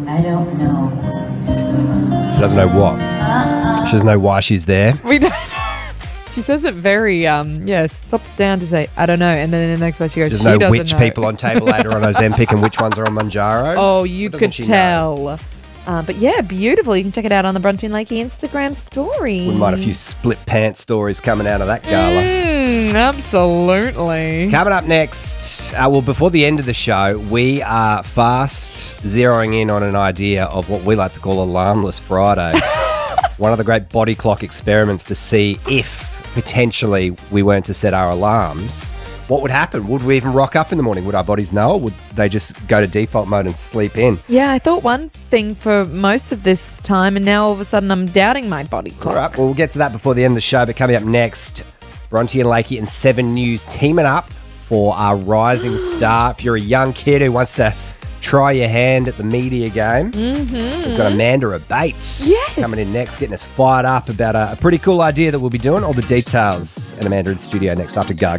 I don't know. She doesn't know what. She doesn't know why she's there. We don't. She says it very, stops down to say, I don't know. And then in the next one she goes, She she doesn't know doesn't which know. people on table 8 are on Ozempic and which ones are on Mounjaro. Oh, you What could doesn't she know? tell. But yeah, beautiful. You can check it out on the Bronte and Lakey Instagram story. We might have a few split pants stories coming out of that gala. Absolutely. Coming up next, before the end of the show, we are fast zeroing in on an idea of what we like to call Alarmless Friday. One of the great body clock experiments to see if potentially we weren't to set our alarms, what would happen? Would we even rock up in the morning? Would our bodies know, or would they just go to default mode and sleep in? Yeah, I thought one thing for most of this time, and now all of a sudden I'm doubting my body All clock. right, well, we'll get to that before the end of the show, but coming up next, Bronte and Lakey and 7 News teaming up for our Rising Star. If you're a young kid who wants to try your hand at the media game, we've got Amanda Bates coming in next, getting us fired up about a pretty cool idea that we'll be doing. All the details, and Amanda in studio next after Gaga.